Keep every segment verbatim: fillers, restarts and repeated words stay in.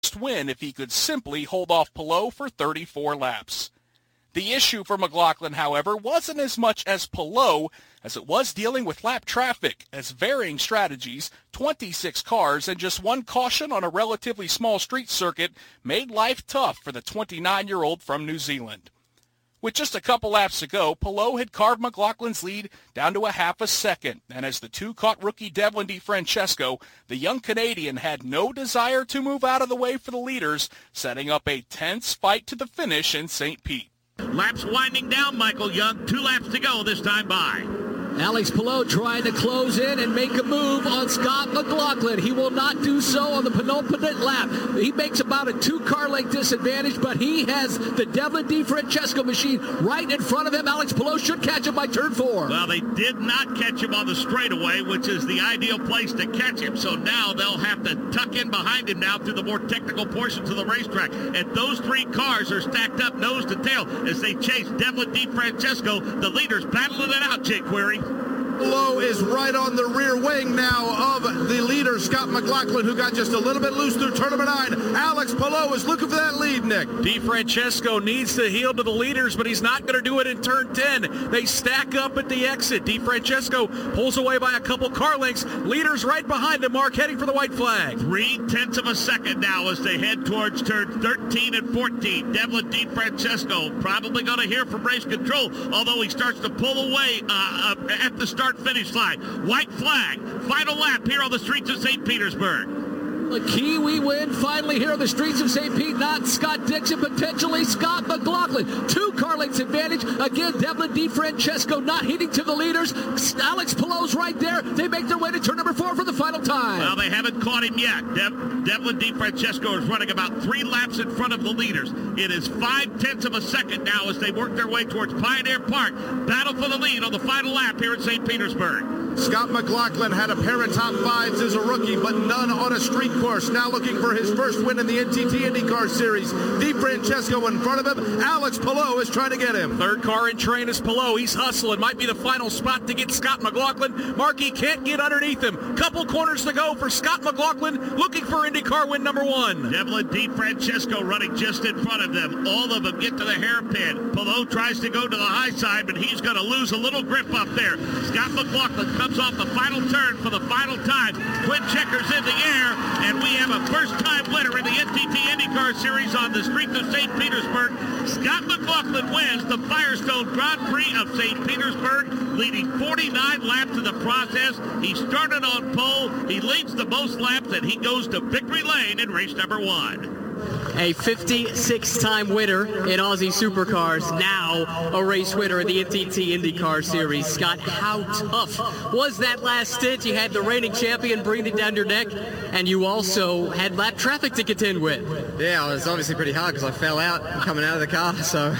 win if he could simply hold off Palou for thirty-four laps. The issue for McLaughlin, however, wasn't as much as Palou as it was dealing with lap traffic, as varying strategies, twenty-six cars, and just one caution on a relatively small street circuit made life tough for the twenty-nine-year-old from New Zealand. With just a couple laps to go, Palou had carved McLaughlin's lead down to a half a second, and as the two caught rookie Devlin DeFrancesco, the young Canadian had no desire to move out of the way for the leaders, setting up a tense fight to the finish in Saint Pete. Laps winding down, Michael Young. Two laps to go this time by. Alex Palou trying to close in and make a move on Scott McLaughlin. He will not do so on the penultimate lap. He makes about a two-car length disadvantage, but he has the Devlin DeFrancesco machine right in front of him. Alex Palou should catch him by turn four. Well, they did not catch him on the straightaway, which is the ideal place to catch him. So now they'll have to tuck in behind him now through the more technical portions of the racetrack. And those three cars are stacked up nose to tail as they chase Devlin DeFrancesco. The leaders battling it out, Jake Query. Palou is right on the rear wing now of the leader, Scott McLaughlin, who got just a little bit loose through turn number nine. Alex Palou is looking for that lead, Nick. DeFrancesco needs to heel to the leaders, but he's not going to do it in turn ten. They stack up at the exit. DeFrancesco pulls away by a couple car lengths. Leaders right behind him, Mark, heading for the white flag. Three-tenths of a second now as they head towards turn thirteen and fourteen. Devlin DeFrancesco probably going to hear from race control, although he starts to pull away uh, uh, at the start finish line. White flag, final lap here on the streets of Saint Petersburg. The Kiwi win finally here on the streets of Saint Pete. Not Scott Dixon, potentially Scott McLaughlin. Two car lengths advantage. Again, Devlin DeFrancesco not hitting to the leaders. Alex Palou's right there. They make their way to turn number four for the final time. Well, they haven't caught him yet. De- Devlin DeFrancesco is running about three laps in front of the leaders. It is five-tenths of a second now as they work their way towards Pioneer Park. Battle for the lead on the final lap here in Saint Petersburg. Scott McLaughlin had a pair of top fives as a rookie, but none on a street course. Now looking for his first win in the N T T IndyCar Series. DeFrancesco in front of him. Alex Palou is trying to get him. Third car in train is Palou. He's hustling. Might be the final spot to get Scott McLaughlin. Markey can't get underneath him. Couple corners to go for Scott McLaughlin, looking for IndyCar win number one. Devlin DeFrancesco running just in front of them. All of them get to the hairpin. Palou tries to go to the high side, but he's going to lose a little grip up there. Scott McLaughlin comes off the final turn for the final time. Twin checkers in the air, and we have a first-time winner in the N T T IndyCar Series on the streets of Saint Petersburg. Scott McLaughlin wins the Firestone Grand Prix of Saint Petersburg, leading forty-nine laps in the process. He started on pole. He leads the most laps, and he goes to victory lane in race number one. A fifty-six-time winner in Aussie Supercars, now a race winner in the N T T IndyCar Series. Scott, how tough was that last stint? You had the reigning champion breathing down your neck, and you also had lap traffic to contend with. Yeah, it was obviously pretty hard because I fell out coming out of the car, so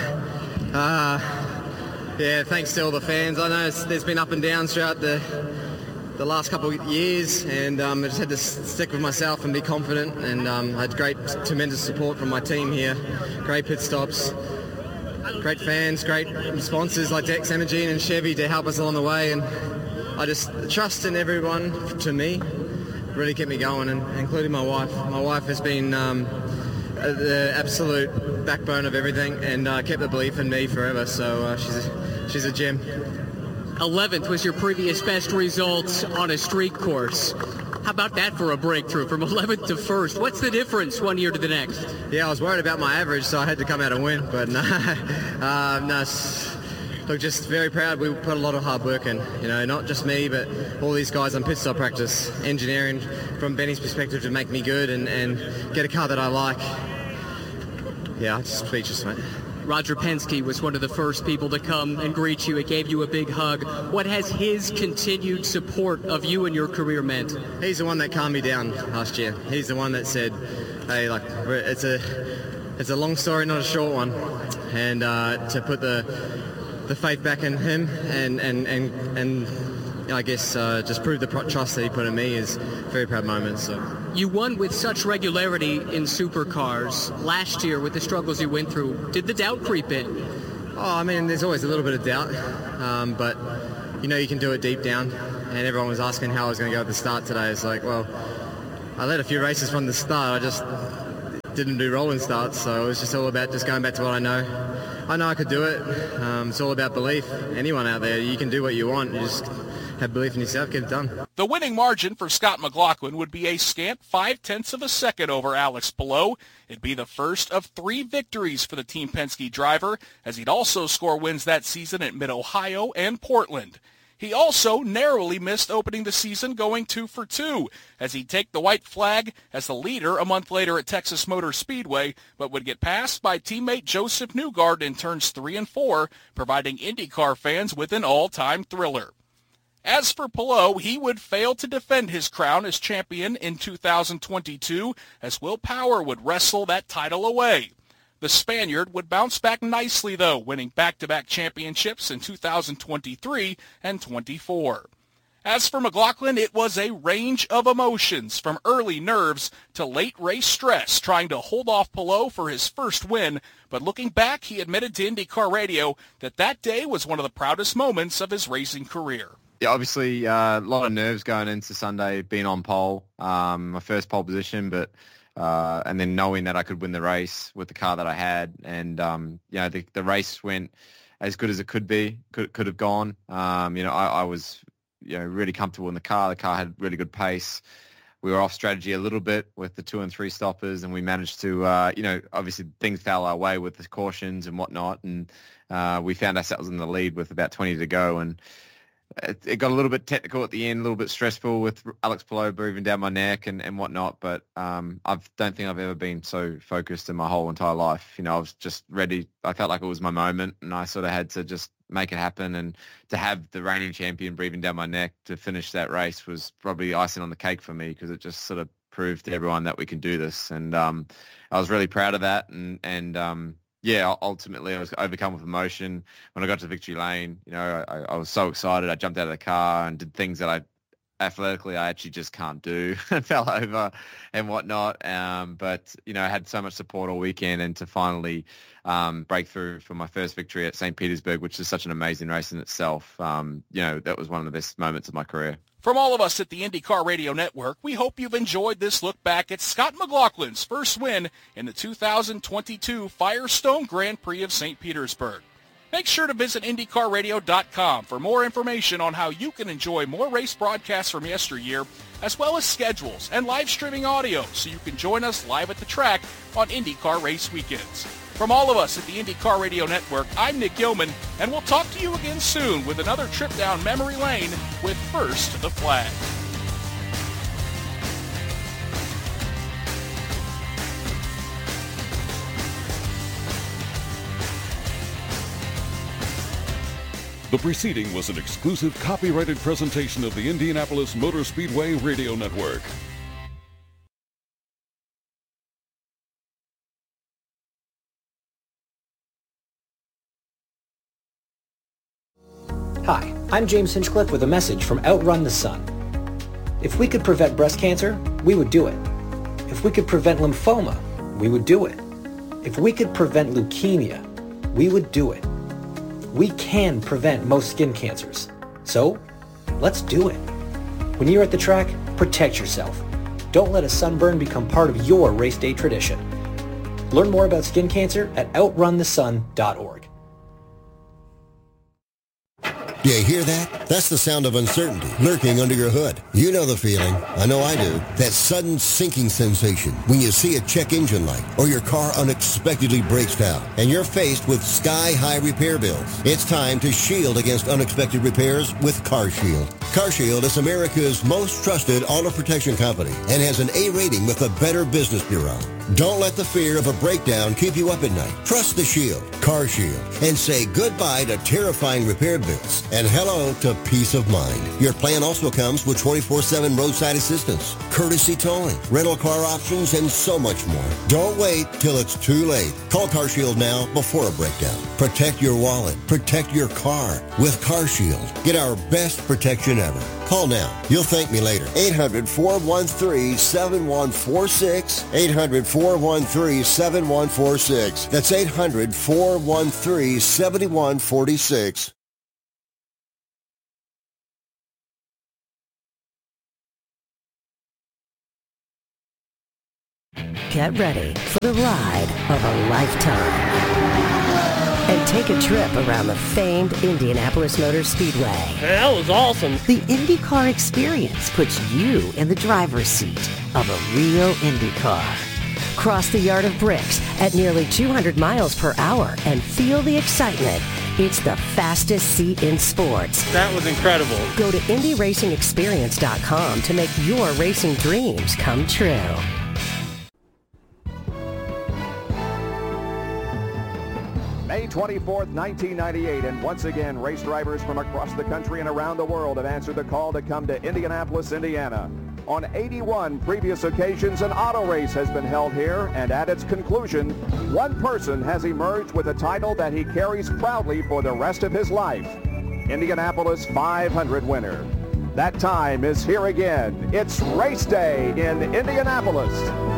uh, yeah, thanks to all the fans. I know it's, there's been up and downs throughout the the last couple of years, and um, I just had to stick with myself and be confident, and um, I had great, tremendous support from my team here, great pit stops, great fans, great sponsors like Dex Energy and Chevy to help us along the way, and I just trust in everyone, to me, really kept me going, and including my wife. My wife has been um, the absolute backbone of everything, and uh, kept the belief in me forever, so uh, she's, a, she's a gem. eleventh was your previous best result on a street course. How about that for a breakthrough from eleventh to first? What's the difference one year to the next? Yeah, I was worried about my average, so I had to come out and win. But no, uh, no look, just very proud. We put a lot of hard work in. You know, not just me, but all these guys on pit stop practice, engineering from Benny's perspective to make me good and, and get a car that I like. Yeah, I'm just speechless, mate. Roger Penske was one of the first people to come and greet you. It gave you a big hug. What has his continued support of you and your career meant? He's the one that calmed me down last year. He's the one that said, hey, like, it's a it's a long story, not a short one. And uh, to put the the faith back in him and, and, and, and I guess uh, just prove the trust that he put in me is a very proud moment. So. You won with such regularity in supercars last year with the struggles you went through. Did the doubt creep in? Oh, I mean, there's always a little bit of doubt, um, but you know you can do it deep down. And everyone was asking how I was going to go at the start today. It's like, well, I led a few races from the start. I just, didn't do rolling starts, so it was just all about just going back to what I know. I know I could do it. Um, it's all about belief. Anyone out there, you can do what you want. You just have belief in yourself, get it done. The winning margin for Scott McLaughlin would be a scant five-tenths of a second over Alex Palou. It'd be the first of three victories for the Team Penske driver, as he'd also score wins that season at Mid-Ohio and Portland. He also narrowly missed opening the season going two for two, as he'd take the white flag as the leader a month later at Texas Motor Speedway, but would get passed by teammate Joseph Newgarden in turns three and four, providing IndyCar fans with an all-time thriller. As for Palou, he would fail to defend his crown as champion in two thousand twenty-two, as Will Power would wrestle that title away. The Spaniard would bounce back nicely, though, winning back-to-back championships in two thousand twenty-three and twenty-four. As for McLaughlin, it was a range of emotions, from early nerves to late race stress, trying to hold off Palou for his first win, but looking back, he admitted to IndyCar Radio that that day was one of the proudest moments of his racing career. Yeah, obviously uh, a lot of nerves going into Sunday, being on pole, um, my first pole position, but uh, and then knowing that I could win the race with the car that I had, and um, you know the, the race went as good as it could be, could could have gone. Um, you know, I, I was you know really comfortable in the car. The car had really good pace. We were off strategy a little bit with the two and three stoppers, and we managed to uh, you know obviously things fell our way with the cautions and whatnot, and uh, we found ourselves in the lead with about twenty to go, and it got a little bit technical at the end, a little bit stressful with Alex Palou breathing down my neck and, and whatnot. But um, I don't think I've ever been so focused in my whole entire life. You know, I was just ready. I felt like it was my moment, and I sort of had to just make it happen. And to have the reigning champion breathing down my neck to finish that race was probably icing on the cake for me, because it just sort of proved to everyone that we can do this. And um, I was really proud of that. And, and um, yeah, ultimately I was overcome with emotion when I got to victory lane. You know, I, I was so excited. I jumped out of the car and did things that I athletically I actually just can't do. I fell over and whatnot. Um, but, you know, I had so much support all weekend, and to finally um, break through for my first victory at Saint Petersburg, which is such an amazing race in itself, um, you know, that was one of the best moments of my career. From all of us at the IndyCar Radio Network, we hope you've enjoyed this look back at Scott McLaughlin's first win in the two thousand twenty-two Firestone Grand Prix of Saint Petersburg. Make sure to visit Indy Car Radio dot com for more information on how you can enjoy more race broadcasts from yesteryear, as well as schedules and live streaming audio, so you can join us live at the track on IndyCar race weekends. From all of us at the IndyCar Radio Network, I'm Nick Gilman, and we'll talk to you again soon with another trip down memory lane with First to the Flag. The preceding was an exclusive copyrighted presentation of the Indianapolis Motor Speedway Radio Network. Hi, I'm James Hinchcliffe with a message from Outrun the Sun. If we could prevent breast cancer, we would do it. If we could prevent lymphoma, we would do it. If we could prevent leukemia, we would do it. We can prevent most skin cancers. So, let's do it. When you're at the track, protect yourself. Don't let a sunburn become part of your race day tradition. Learn more about skin cancer at outrun the sun dot org. You hear that? That's the sound of uncertainty lurking under your hood. You know the feeling. I know I do. That sudden sinking sensation when you see a check engine light or your car unexpectedly breaks down and you're faced with sky-high repair bills. It's time to shield against unexpected repairs with CarShield. CarShield is America's most trusted auto protection company and has an A rating with the Better Business Bureau. Don't let the fear of a breakdown keep you up at night. Trust the Shield, CarShield, and say goodbye to terrifying repair bills and hello to peace of mind. Your plan also comes with twenty-four seven roadside assistance, courtesy towing, rental car options, and so much more. Don't wait till it's too late. Call CarShield now before a breakdown. Protect your wallet. Protect your car with CarShield. Get our best protection ever. Call now. You'll thank me later. eight hundred, four one three, seven one four six. eight hundred, four one three, seven one four six. That's eight hundred, four one three, seven one four six. Get ready for the ride of a lifetime. And take a trip around the famed Indianapolis Motor Speedway. That was awesome. The IndyCar experience puts you in the driver's seat of a real Indy car. Cross the Yard of Bricks at nearly two hundred miles per hour and feel the excitement. It's the fastest seat in sports. That was incredible. Go to Indy Racing Experience dot com to make your racing dreams come true. May twenty-fourth, nineteen ninety-eight, and once again, race drivers from across the country and around the world have answered the call to come to Indianapolis, Indiana. On eighty-one previous occasions, an auto race has been held here, and at its conclusion, one person has emerged with a title that he carries proudly for the rest of his life. Indianapolis five hundred winner. That time is here again. It's race day in Indianapolis.